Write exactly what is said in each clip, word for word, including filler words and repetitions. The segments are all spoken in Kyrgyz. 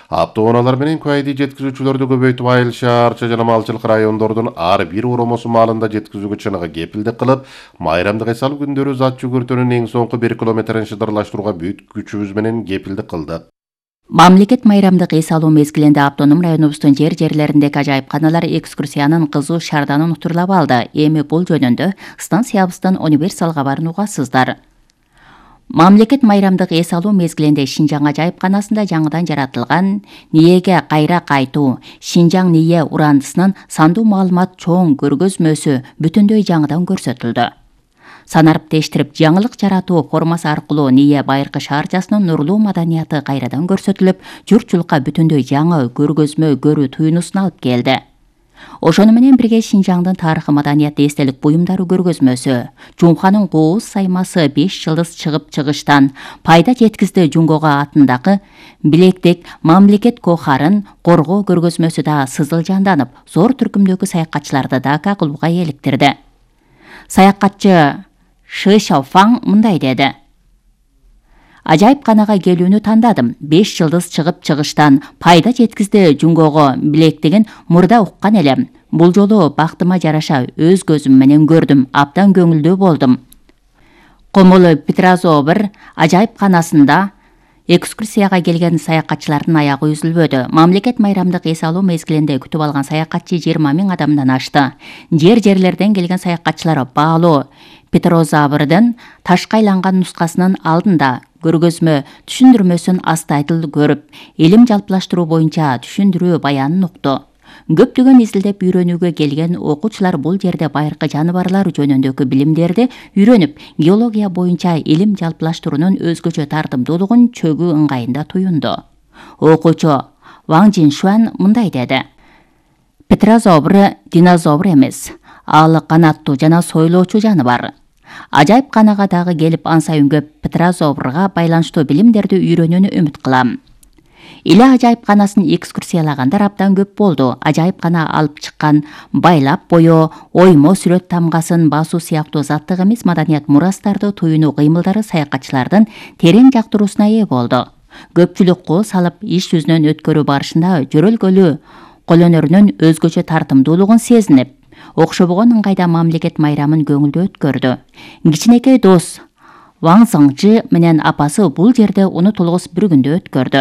Автоунаалар менен кайды жеткизүүчүлөрдү көбөйтүп Айыл шаарча жана малчылык райондордун ар бир уромосу маалында жеткизүүгө чыныгы кепилдик кылып, майрамдык эс алуу күндөрү зат жүгүртүүнүн эң соңку бир километрин шыдырлаштырууга бүт күчүбүз менен кепилдик кылдык. Мамлекет майрамдык эс алуу мезгилинде автоном районубуздун жер-жерлериндеги ажайыпканалар экскурсиянын кызуу шарданын утурлап алды. Эми бул жөнүндө станциябыздын универсал кабарын угасыздар. Мамлекет майрамдык эс алуу мезгилинде Шинжаң ажайыпканасында жаңыдан жаратылган Ниеге кайра кайтуу Шинжаң Ние урандысынын сандуу маалымат чоң көргөзмөсү бүтүндөй жаңыдан көрсөтүлдү. Санарып тештирип жаңылык жаратуу формасы аркылуу Ние байыркы шаарчасынын нурлуу маданияты кайрадан көрсөтүлүп, журтчулукка бүтүндөй жаңы көргөзмө көрүү туюнусун алып келди. Ошону менен бирге Шинжаңдын тарыхы маданияты эстелик буюмдары көргөзмөсү, Жумханын кооз саймасы беш жылдыз чыгып чыгыштан пайда жеткизди Жунгого атындагы Билектик мамлекет кохарын коргоо көргөзмөсү да сызыл жанданып, зор түркүмдөгү саякатчыларды дака кылууга эликтирди. Саякатчы Шы Шаофаң мындай деди: Ажайыпканага келүүнү тандадым. беш жылдыз чыгып чыгыштан пайда жеткизди Жунгого Билектигин мурда уккан элем. Бул жолу бактыма жараша өз көзүм менен көрдүм, абдан көңүлдүү болдум. Комолу Петрозобр ажайыпканасында экскурсияга келген саякатчылардын аягы үзүлбөдү. Мамлекет майрамдык эс алуу мезгилинде күтүп алган саякатчы жыйырма миң адамдан ашты. Жер-жерлерден келген саякатчылар баалуу Петрозабрдын ташка айланган нускасынын алдында көргөзмө түшүндүрмөсүн астайдыл көрүп, илим жалпылаштыруу боюнча түшүндүрүү баянын укту. Көптөгөн изилдеп үйрөнүүгө келген окуучулар бул жерде байыркы жаныбарлар жөнүндөгү билимдерди үйрөнүп, геология боюнча илим жалпылаштыруунун өзгөчө тартымдуулугун чөгүү ыңгайында туюнду. Окуучу Ваң Жиншуан мындай деди: Петрозобр динозавр эмес, ал канаттуу жана сойлоочу жаныбар. Ажайыпканага дагы келип ан сайын көп Петрозобрга байланыштуу билимдерди үйрөнүүнү үмүт кылам. Иле ажайыпканасын экскурсиялагандар абдан көп болду. Ажайыпкана алып чыккан байлап боё, оймо сүрөт тамгасын басуу сыяктуу заттык эмес маданият мурастарды туюнуу кыймылдары саякатчылардын терең жактыруусуна ээ болду. Көпчүлүк кол салып иш жүзүнөн өткөрүү барышында жөрөлгөлүү кол өнөрүнүн өзгөчө тартымдуулугун сезинип, окшобогон ыңгайда мамлекет майрамын көңүлдүү өткөрдү. Кичинекей дос Ваң Зыңжы менен апасы бул жерде унутулгус бир күндү өткөрдү.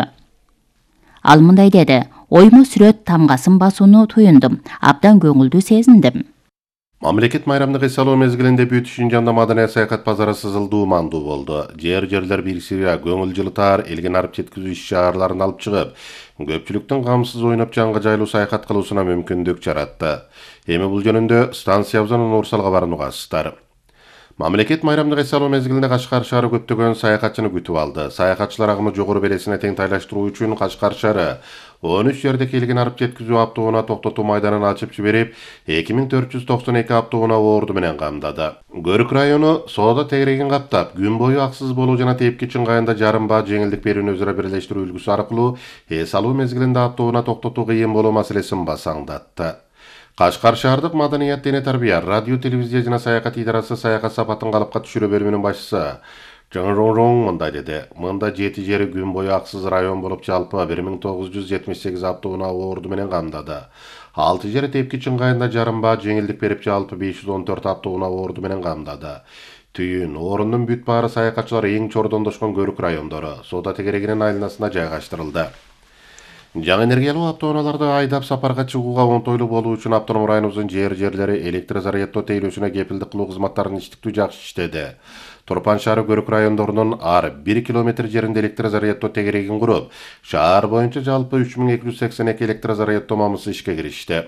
Ал мындай деди: оймо сүрөт тамгасын басууну туюндум, абдан көңүлдүү сезиндим. Мамлекет майрамдык эс алуу мезгилинде бүт Шинжаңда маданият саякат базары сызылдуу мандуу болду. Жер-жерлер бирсире көңүл жылытар, элге нарып жеткизүү иш-чараларын алып чыгып, көпчүлүктүн камсыз ойноп жаңы жайлуу саякат кылуусуна мүмкүндүк жаратты. Эми бул жөнүндө станциябыздын универсал кабарын угасыздар. Мамлекет майрамдык эс алуу мезгилинде Кашкар шаары көптөгөн саякатчыны күтүп алды. Саякатчылар агымы жогору белесине тең тайлаштыруу үчүн Кашкар шаары он үч жерде келген арып жеткизүү автоунаа токтотуу майданын ачып жиберип, эки миң төрт жүз токсон эки автоунаа орду менен камдады. Көрүк району соода тегерегин каптап, күн бою аксыз болуу жана тепкич ыңгайында жарым баа жеңилдик берүүнү өзара бирлештирүү үлгүсү аркылуу эс алуу мезгилинде автоунаа токтотуу кыйын болуу маселесин басаңдатты. Кашкар шаардык маданият дене тарбия, радио, телевизия жана саякат идарасы саякат сапатын калыпка түшүрүү бөлүмүнүн башчысы Жан Роң мындай деди: Мында жети жери күн бою аксыз район болуп жалпы бир миң тогуз жүз жетимиш сегиз автоунаа орду менен камдады. алты жери тепкич ыңгайында жарым баа жеңилдик берип жалпы беш жүз он төрт автоунаа орду менен камдады. Түйүн орундун бүт баары саякатчылар эң чордондошкон көрүк райондору соода тегерегинин айланасына жайгаштырылды. Жаңы энергиялуу автоунааларды айдап сапарга чыгууга оңтойлуу болуу үчүн автоном районубуздун жер-жерлери электр заряддоо тейлөөсүнө кепилдик кылуу кызматтарын иштиктүү жакшы иштеди. Турпан шаары көрүк райондорунун ар бир километр жеринде электр заряддоо тегерегин куруп, шаар боюнча жалпы үч миң эки жүз сексен эки электр заряддоо мамысы ишке киришти.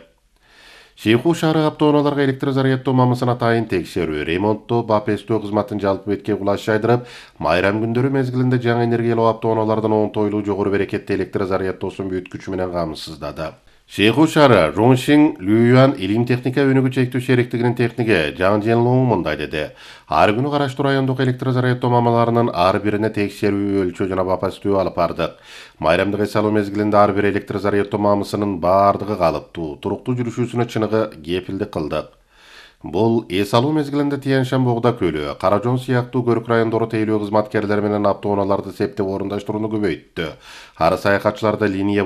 Шейху шаары автоунааларга электр заряддоо мамысын атайын текшерүү, ремонттоо, бапестөө кызматын жалпы бетке кулаш жайдырып, майрам күндөрү мезгилинде жаңы энергиялуу автоунаалардын оңтойлуу жогору берекетти электр заряддоосун бүт күчү менен камсыздады. Шейху шаары Рongшин Лююан илим техника өнүгүү чектүү шериктигинин техниги Жан Женлоң мындай деди: Ар күнү караштуу райондук электр заряддоо мамаларынын ар бирине текшерүү, өлчөө жана бапастөө алып бардык. Майрамдык эс алуу мезгилинде ар бир электр заряддоо мамысынын баардыгы калыптуу, туруктуу жүрүшүүсүнө чыныгы кепилдик кылдык. Бул эс алуу мезгилинде Тянь-Шань Богда көлү, Каражон сыяктуу көрүк райондору тейлөө кызматкерлери менен автоунааларды септеп орундаштырууну көбөйттү. Ар саякатчыларды линия